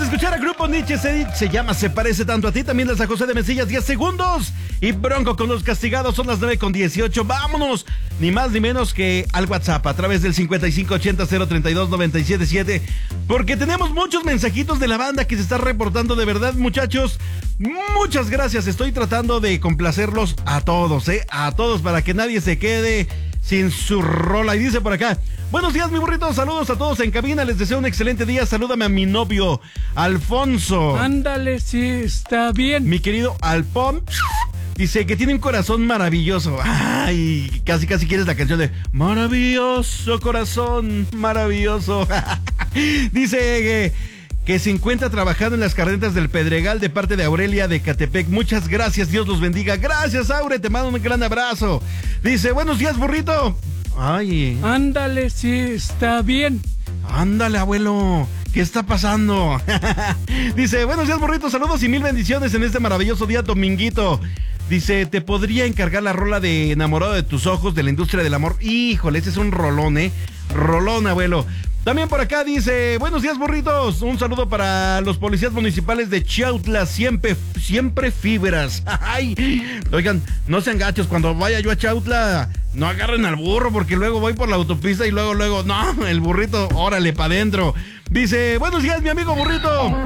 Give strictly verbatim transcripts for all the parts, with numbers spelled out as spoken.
de escuchar a Grupo Nietzsche, se, se llama Se Parece Tanto a Ti. También las a José de Mesillas, diez segundos. Y Bronco con Los Castigados, son las nueve con dieciocho. Vámonos, ni más ni menos que al WhatsApp a través del cincuenta y cinco ochenta cero treinta y dos noventa y siete siete. Porque tenemos muchos mensajitos de la banda que se está reportando. De verdad, muchachos, muchas gracias. Estoy tratando de complacerlos a todos, ¿eh? A todos, para que nadie se quede sin su rola. Y dice por acá: buenos días, mi burrito, saludos a todos en cabina, les deseo un excelente día, salúdame a mi novio, Alfonso. Ándale, sí, está bien. Mi querido Alpón, dice que tiene un corazón maravilloso. Ay, casi casi quieres la canción de maravilloso corazón, maravilloso. Dice que, que se encuentra trabajando en las carretas del Pedregal de parte de Aurelia de Catepec. Muchas gracias, Dios los bendiga. Gracias, Aure, te mando un gran abrazo. Dice, buenos días, burrito. Ay. Ándale, sí, está bien. Ándale, abuelo, ¿qué está pasando? Dice, buenos días, burrito, saludos y mil bendiciones en este maravilloso día dominguito. Dice, ¿te podría encargar la rola de Enamorado de tus ojos de la industria del amor? Híjole, ese es un rolón, ¿eh? Rolón, abuelo. También por acá dice, buenos días, burritos, un saludo para los policías municipales de Chautla, siempre, siempre fibras. Ay, oigan, no sean gachos, cuando vaya yo a Chautla, no agarren al burro, porque luego voy por la autopista y luego, luego, no, el burrito, órale, pa' adentro. Dice, buenos días, mi amigo burrito.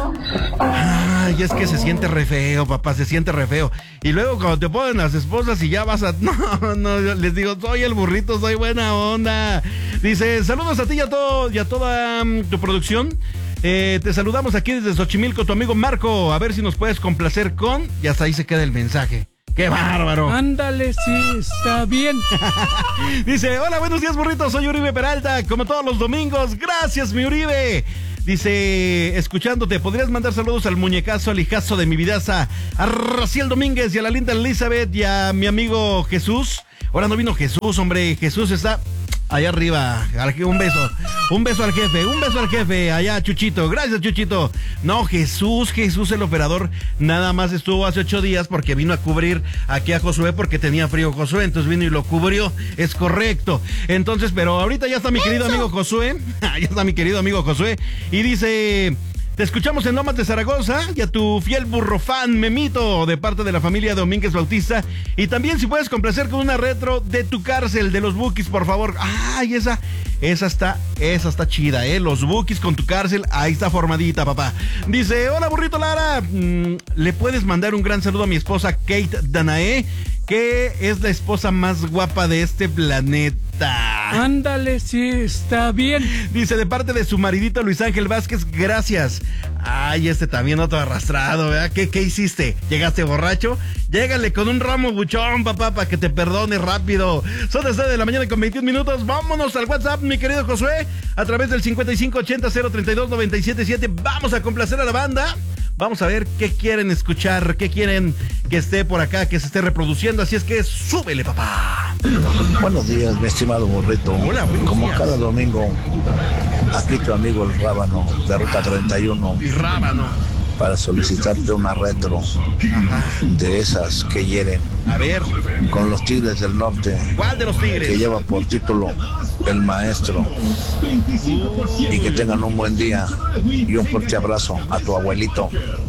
Ay, es que se siente re feo, papá, se siente re feo. Y luego cuando te ponen las esposas y ya vas a... No, no, les digo, soy el burrito, soy buena onda. Dice, saludos a ti y a, todo, y a toda um, tu producción. Eh, te saludamos aquí desde Xochimilco, tu amigo Marco. A ver si nos puedes complacer con... Y hasta ahí se queda el mensaje. ¡Qué bárbaro! Ándale, sí, está bien. Dice, hola, buenos días, burrito, soy Uribe Peralta, como todos los domingos. Gracias, mi Uribe. Dice, escuchándote, ¿podrías mandar saludos al muñecazo, al hijazo de mi vidaza, a Raciel Domínguez y a la linda Elizabeth y a mi amigo Jesús? Ahora no vino Jesús, hombre, Jesús está allá arriba. Un beso, un beso al jefe, un beso al jefe, allá Chuchito, gracias Chuchito. No, Jesús, Jesús el operador, nada más estuvo hace ocho días porque vino a cubrir aquí a Josué porque tenía frío Josué, entonces vino y lo cubrió, es correcto. Entonces, pero ahorita ya está mi querido amigo Josué, ya está mi querido amigo Josué, y dice... Te escuchamos en Lomas de Zaragoza y a tu fiel burro fan Memito de parte de la familia Domínguez Bautista. Y también si puedes complacer con una retro de Tu Cárcel de los Bukis, por favor. Ay, esa, esa está, esa está chida, eh. Los Bukis con Tu Cárcel, ahí está formadita, papá. Dice, hola burrito Lara, mm, ¿le puedes mandar un gran saludo a mi esposa Kate Danae, que es la esposa más guapa de este planeta? Ándale, sí, está bien. Dice, de parte de su maridito Luis Ángel Vázquez, gracias. Ay, este también otro arrastrado, ¿verdad? ¿Qué, qué hiciste? ¿Llegaste borracho? Llégale con un ramo buchón, papá, para que te perdone rápido. Son las nueve de la mañana con veintiún minutos. Vámonos al WhatsApp, mi querido Josué, a través del cincuenta y cinco ochenta cero treinta y dos noventa y siete siete. Vamos a complacer a la banda. Vamos a ver qué quieren escuchar, qué quieren que esté por acá, que se esté reproduciendo. Así es que súbele, papá. Buenos días, mi estimado burrito. Hola, como días. cada domingo, aquí tu amigo el Rábano de Ruta treinta y uno. Y Rábano. Para solicitarte una retro. Ajá. De esas que hieren. A ver. Con los Tigres del Norte. ¿Cuál de los Tigres? Que lleva por título El Maestro. Y que tengan un buen día y un fuerte abrazo a tu abuelito.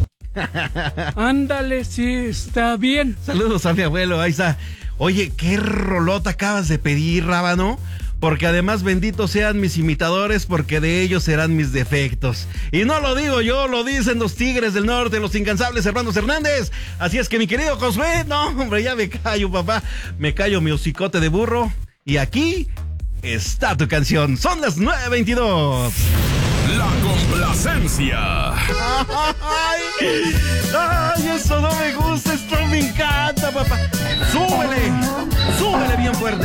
Ándale, sí, está bien. Saludos a mi abuelo, ahí está. Oye, qué rolota acabas de pedir, Rábano. Porque además benditos sean mis imitadores, porque de ellos serán mis defectos. Y no lo digo yo, lo dicen los Tigres del Norte, los incansables hermanos Hernández. Así es que mi querido Josué, no, hombre, ya me callo, papá. Me callo mi hocicote de burro. Y aquí está tu canción. Son las nueve veintidós. La complacencia. Ay, ay, eso no me gusta, esto me encanta, papá. Súbele, súbele bien fuerte.